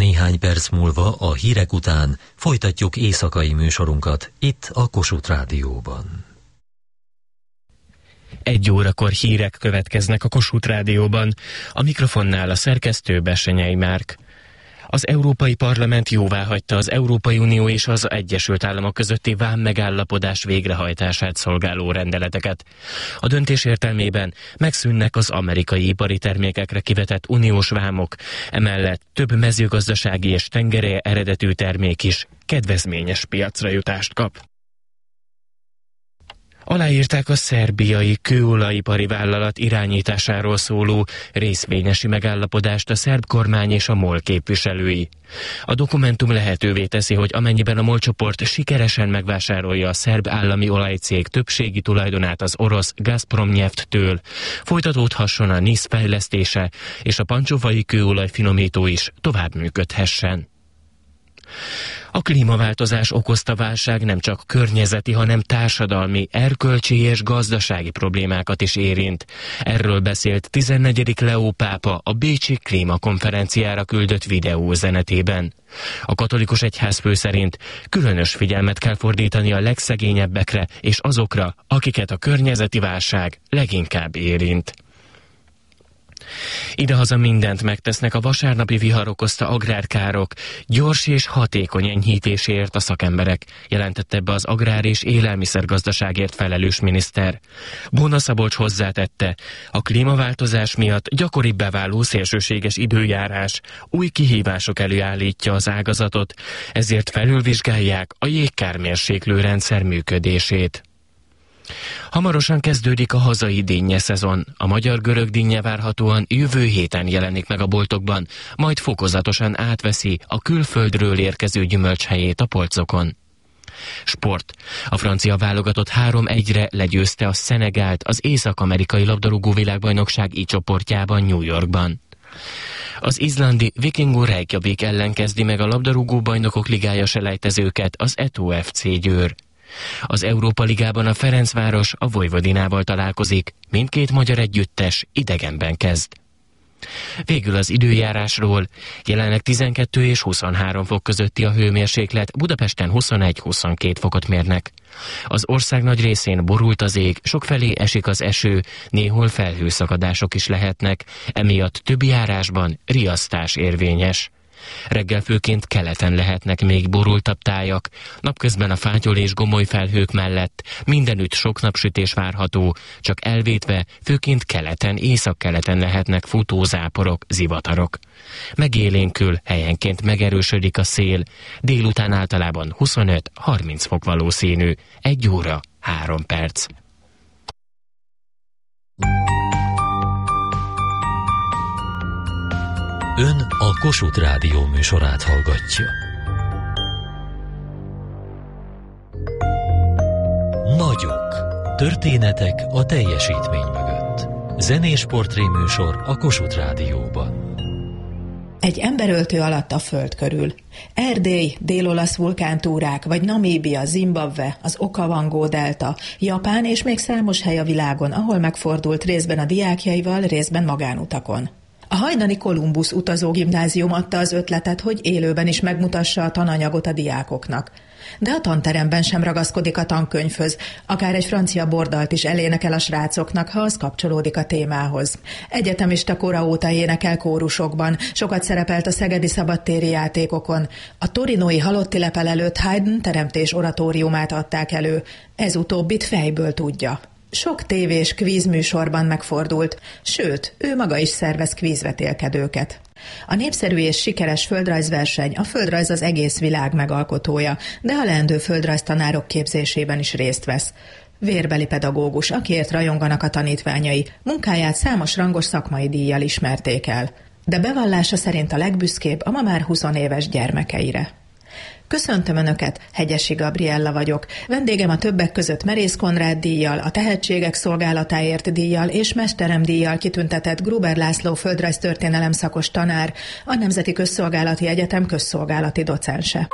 Néhány perc múlva a hírek után folytatjuk éjszakai műsorunkat itt a Kossuth Rádióban. 1 órakor hírek következnek a Kossuth Rádióban. A mikrofonnál a szerkesztő Bessenyei Márk. Az Európai Parlament jóváhagyta az Európai Unió és az Egyesült Államok közötti vámmegállapodás végrehajtását szolgáló rendeleteket. A döntés értelmében megszűnnek az amerikai ipari termékekre kivetett uniós vámok, emellett több mezőgazdasági és tengerely eredetű termék is kedvezményes piacra jutást kap. Aláírták a szerbiai kőolajipari vállalat irányításáról szóló részvényesi megállapodást a szerb kormány és a MOL képviselői. A dokumentum lehetővé teszi, hogy amennyiben a MOL csoport sikeresen megvásárolja a szerb állami olajcég többségi tulajdonát az orosz Gazprom Nyeftől, folytatódhasson a NIS fejlesztése, és a pancsovai kőolaj finomító is tovább működhessen. A klímaváltozás okozta válság nem csak környezeti, hanem társadalmi, erkölcsi és gazdasági problémákat is érint. Erről beszélt 14. Leó pápa a bécsi klímakonferenciára küldött videóüzenetében. A katolikus egyházfő szerint különös figyelmet kell fordítani a legszegényebbekre és azokra, akiket a környezeti válság leginkább érint. Idehaza mindent megtesznek a vasárnapi vihar okozta agrárkárok gyors és hatékony enyhítéséért a szakemberek, jelentette be az agrár- és élelmiszergazdaságért felelős miniszter. Bóna Szabolcs hozzátette, a klímaváltozás miatt gyakoribbá váló szélsőséges időjárás új kihívások elé állítja az ágazatot, ezért felülvizsgálják a jégkármérséklő rendszer működését. Hamarosan kezdődik a hazai dinnye szezon. A magyar-görög dinnye várhatóan jövő héten jelenik meg a boltokban, majd fokozatosan átveszi a külföldről érkező gyümölcs helyét a polcokon. Sport. A francia válogatott 3-1-re legyőzte a Szenegált az észak-amerikai labdarúgó világbajnokság I csoportjában New Yorkban. Az izlandi Vikingur Reykjavik ellen kezdi meg a labdarúgó bajnokok ligája selejtezőket az Eto FC Győr. Az Európa Ligában a Ferencváros a Vojvodinával találkozik, mindkét magyar együttes idegenben kezd. Végül az időjárásról. Jelenleg 12 és 23 fok közötti a hőmérséklet, Budapesten 21-22 fokot mérnek. Az ország nagy részén borult az ég, sokfelé esik az eső, néhol felhőszakadások is lehetnek, emiatt több járásban riasztás érvényes. Reggel főként keleten lehetnek még borultabb tájak, napközben a fátyol és gomoly felhők mellett mindenütt sok napsütés várható, csak elvétve főként keleten, északkeleten lehetnek futózáporok, zivatarok. Megélénkül, helyenként megerősödik a szél, délután általában 25-30 fok valószínű, 1 óra 3 perc. Ön a Kossuth Rádió műsorát hallgatja. Nagyok. Történetek a teljesítmény mögött. Zenés portréműsor a Kossuth Rádióban. Egy emberöltő alatt a föld körül. Erdély, dél-olasz vulkántúrák, vagy Namíbia, Zimbabwe, az Okavango-delta, Japán és még számos hely a világon, ahol megfordult részben a diákjaival, részben magánutakon. A hajdani Kolumbusz utazógimnázium adta az ötletet, hogy élőben is megmutassa a tananyagot a diákoknak. De a tanteremben sem ragaszkodik a tankönyvhöz, akár egy francia bordalt is elénekel a srácoknak, ha az kapcsolódik a témához. Egyetemista kora óta énekel kórusokban, sokat szerepelt a szegedi szabadtéri játékokon. A torinói Halotti lepel előtt Haydn teremtés oratóriumát adták elő, ez utóbbit fejből tudja. Sok tévés kvízműsorban megfordult, sőt, ő maga is szervez kvízvetélkedőket. A népszerű és sikeres földrajzverseny a földrajz az egész világ megalkotója, de a leendő földrajztanárok képzésében is részt vesz. Vérbeli pedagógus, akiért rajonganak a tanítványai, munkáját számos rangos szakmai díjjal ismerték el. De bevallása szerint a legbüszkébb a ma már 20 éves gyermekeire. Köszöntöm Önöket, Hegyesi Gabriella vagyok. Vendégem a többek között Merész Konrád díjjal, a Tehetségek Szolgálatáért díjjal és Mesterem díjjal kitüntetett Gruber László földrajztörténelem szakos tanár, a Nemzeti Közszolgálati Egyetem közszolgálati docense.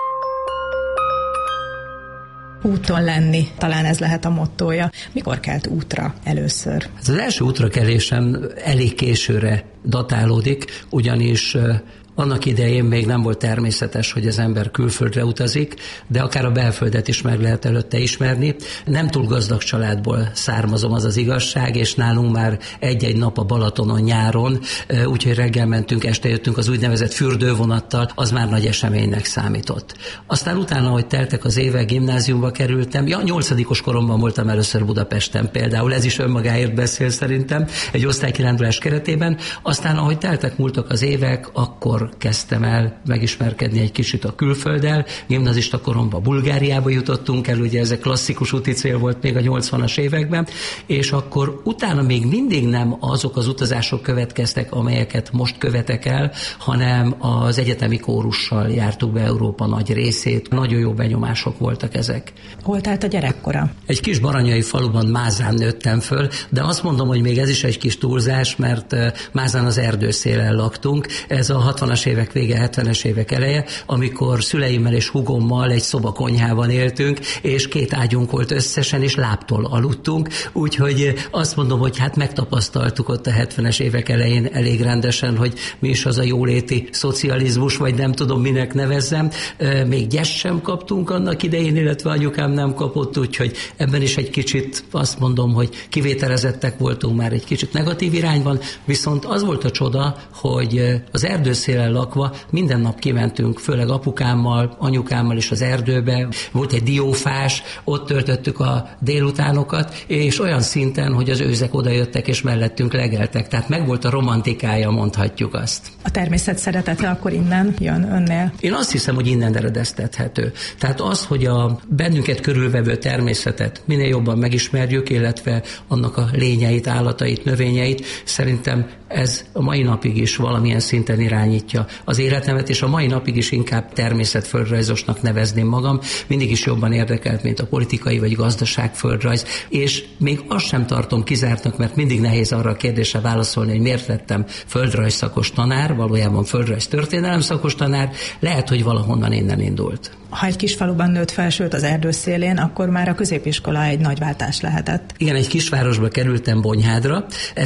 Úton lenni, talán ez lehet a mottója. Mikor kelt útra először? Az első útrakelésem elég későre datálódik, ugyanis annak idején még nem volt természetes, hogy az ember külföldre utazik, de akár a belföldet is meg lehet előtte ismerni. Nem túl gazdag családból származom, az az igazság, és nálunk már egy-egy nap a Balatonon nyáron, úgyhogy reggel mentünk, este jöttünk az úgynevezett fürdővonattal, az már nagy eseménynek számított. Aztán utána, hogy teltek az évek, gimnáziumba kerültem, 8. koromban voltam először Budapesten például, ez is önmagáért beszél szerintem, egy osztálykirándulás keretében, aztán ahogy teltek múltak az évek, akkor kezdtem el megismerkedni egy kicsit a külfölddel. Gimnazista koromban Bulgáriába jutottunk el, ugye ez egy klasszikus úti cél volt még a 80-as években, és akkor utána még mindig nem azok az utazások következtek, amelyeket most követek el, hanem az egyetemi kórussal jártuk be Európa nagy részét. Nagyon jó benyomások voltak ezek. Hol telt a gyerekkora? Egy kis baranyai faluban, Mázán nőttem föl, de azt mondom, hogy még ez is egy kis túlzás, mert Mázán az erdőszélen laktunk. Ez a 60-as évek vége, 70-es évek eleje, amikor szüleimmel és húgommal egy szobakonyhában éltünk, és 2 ágyunk volt összesen, és láptól aludtunk, úgyhogy azt mondom, hogy hát megtapasztaltuk ott a 70-es évek elején elég rendesen, hogy mi is az a jóléti szocializmus, vagy nem tudom, minek nevezzem. Még gyest sem kaptunk annak idején, illetve anyukám nem kapott, úgyhogy ebben is egy kicsit azt mondom, hogy kivételezettek voltunk már egy kicsit negatív irányban, viszont az volt a csoda, hogy az erdőszélen lakva minden nap kimentünk, főleg apukámmal, anyukámmal is az erdőbe. Volt egy diófás, ott töltöttük a délutánokat, és olyan szinten, hogy az őzek odajöttek és mellettünk legeltek. Tehát megvolt a romantikája, mondhatjuk azt. A természet szeretete akkor innen jön önnél? Én azt hiszem, hogy innen eredeztethető. Tehát az, hogy a bennünket körülvevő természetet minél jobban megismerjük, illetve annak a lényeit, állatait, növényeit, szerintem ez a mai napig is valamilyen szinten irányítja az életemet, és a mai napig is inkább természetföldrajzosnak nevezném magam. Mindig is jobban érdekelt, mint a politikai vagy gazdaságföldrajz, és még azt sem tartom kizártnak, mert mindig nehéz arra a kérdésre válaszolni, hogy miért lettem földrajzszakos tanár, valójában földrajz történelem szakos tanár, lehet, hogy valahonnan innen indult. Ha egy kis faluban nőtt fel, sőt az erdő szélén, akkor már a középiskola egy nagy váltás lehetett. Igen, egy kisvárosba kerültem, Bonyhádra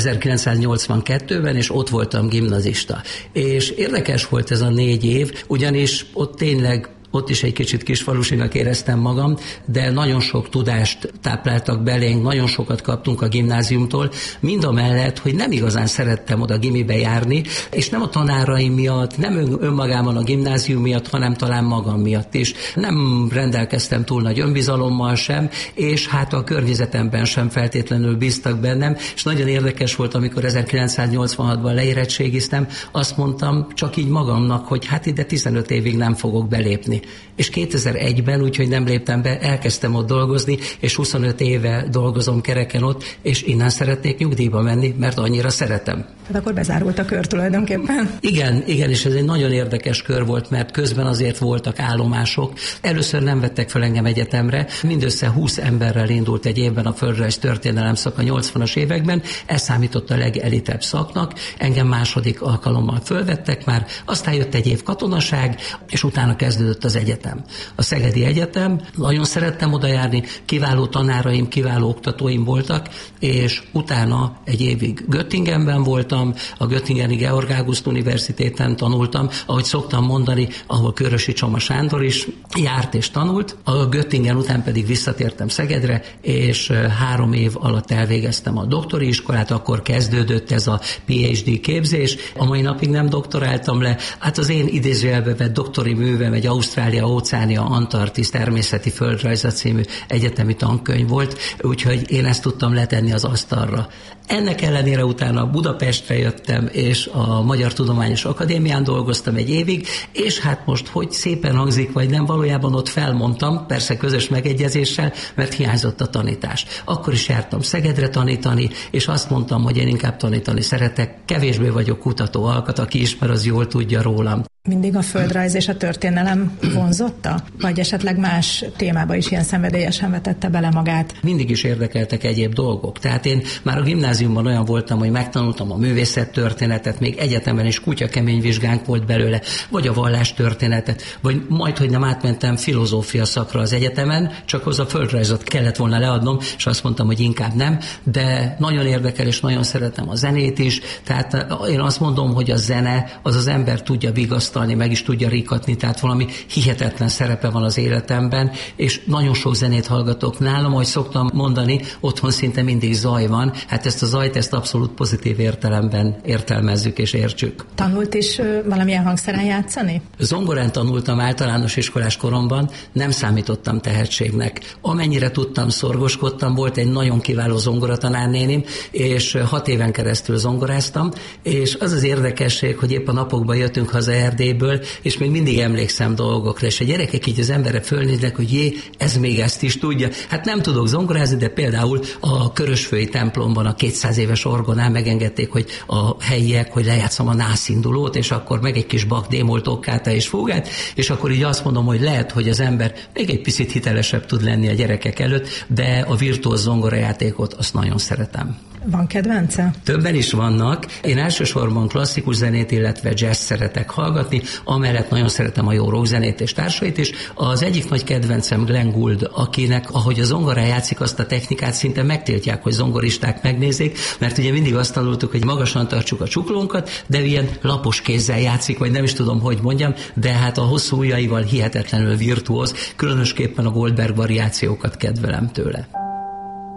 1982-ben, és ott voltam gimnazista. És érdekes volt ez a 4 év, ugyanis ott tényleg ott is egy kicsit kisfalusinak éreztem magam, de nagyon sok tudást tápláltak belénk, nagyon sokat kaptunk a gimnáziumtól, mindamellett, hogy nem igazán szerettem oda gimibe járni, és nem a tanáraim miatt, nem önmagában a gimnázium miatt, hanem talán magam miatt is. Nem rendelkeztem túl nagy önbizalommal sem, és hát a környezetemben sem feltétlenül bíztak bennem, és nagyon érdekes volt, amikor 1986-ban leérettségiztem, azt mondtam csak így magamnak, hogy hát ide 15 évig nem fogok belépni. És 2001-ben, úgyhogy nem léptem be, elkezdtem ott dolgozni, és 25 éve dolgozom kereken ott, és innen szeretnék nyugdíjba menni, mert annyira szeretem. Tehát akkor bezárult a kör tulajdonképpen. Igen, és ez egy nagyon érdekes kör volt, mert közben azért voltak állomások. Először nem vettek fel engem egyetemre, mindössze 20 emberrel indult egy évben a földrajz történelem szak a 80-as években, ez számított a legelitebb szaknak, engem második alkalommal fölvettek már, aztán jött egy év katonaság, és utána kezdődött az egyetem. A Szegedi Egyetem, nagyon szerettem oda járni, kiváló tanáraim, kiváló oktatóim voltak, és utána egy évig Göttingenben voltam, a Göttingeni Georg August Universitéten tanultam, ahogy szoktam mondani, ahol Körösi Csoma Sándor is járt és tanult. A Göttingen után pedig visszatértem Szegedre, és 3 év alatt elvégeztem a doktori iskolát, akkor kezdődött ez a PhD képzés. A mai napig nem doktoráltam le, hát az én idézőjelbe vett doktori művem egy Ausztrália, Óceánia, Antarktisz természeti földrajza című egyetemi tankönyv volt, úgyhogy én ezt tudtam letenni az asztalra. Ennek ellenére utána Budapestre jöttem, és a Magyar Tudományos Akadémián dolgoztam egy évig, és hát most, hogy szépen hangzik, vagy nem, valójában ott felmondtam, persze közös megegyezéssel, mert hiányzott a tanítás. Akkor is jártam Szegedre tanítani, és azt mondtam, hogy én inkább tanítani szeretek, kevésbé vagyok kutató alkat, aki ismer, az jól tudja rólam. Mindig a földrajz és a történelem vonzotta? Vagy esetleg más témába is ilyen szenvedélyesen vetette bele magát? Mindig is érdekeltek egyéb dolgok. Tehát én már a gimnáziumban olyan voltam, hogy megtanultam a művészettörténetet, még egyetemen is kutyakemény vizsgánk volt belőle, vagy a vallástörténetet, vagy majdhogy nem átmentem filozófia szakra az egyetemen, csak hozzá a földrajzot kellett volna leadnom, és azt mondtam, hogy inkább nem, de nagyon érdekel, és nagyon szeretem a zenét is. Tehát én azt mondom, hogy a zene az ember tudja vigasztalni, meg is tudja rikatni, tehát valami hihetetlen szerepe van az életemben, és nagyon sok zenét hallgatok nálam, ahogy szoktam mondani, otthon szinte mindig zaj van, hát ezt a zajt, ezt abszolút pozitív értelemben értelmezzük és értsük. Tanult is valamilyen hangszeren játszani? Zongorán tanultam általános iskolás koromban, nem számítottam tehetségnek. Amennyire tudtam, szorgoskodtam, volt egy nagyon kiváló zongoratanárnénim, és 6 éven keresztül zongoráztam, és az az érdekesség, hogy épp a napokban jöttünk haza Erdélyből, és még mindig emlékszem dolgokra, és a gyerekek így az emberre fölnéznek, hogy jé, ez még ezt is tudja. Hát nem tudok zongorázni, de például a Körösfői templomban a 200 éves orgonán megengedték, hogy a helyiek, hogy lejátszom a nászindulót, és akkor meg egy kis Bach démol tokkáta és fúgát, és akkor így azt mondom, hogy lehet, hogy az ember még egy picit hitelesebb tud lenni a gyerekek előtt, de a virtuóz zongorajátékot azt nagyon szeretem. Van kedvence? Többen is vannak. Én elsősorban klasszikus zenét, illetve jazz szeretek hallgatni, amellett nagyon szeretem a jó rockzenét és társait is. Az egyik nagy kedvencem Glenn Gould, akinek, ahogy a zongorán játszik, azt a technikát szinte megtiltják, hogy zongoristák megnézzék, mert ugye mindig azt tanultuk, hogy magasan tartsuk a csuklónkat, de ilyen lapos kézzel játszik, vagy nem is tudom, hogy mondjam, de hát a hosszú ujjaival hihetetlenül virtuóz, különösképpen a Goldberg variációkat kedvelem tőle.